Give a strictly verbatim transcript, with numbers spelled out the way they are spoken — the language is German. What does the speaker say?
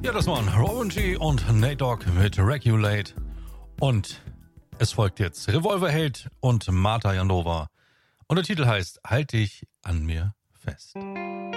Ja, das waren Robin G. und Nate Dogg mit Regulate. Und es folgt jetzt Revolverheld und Marta Janova. Und der Titel heißt Halt dich an mir fest.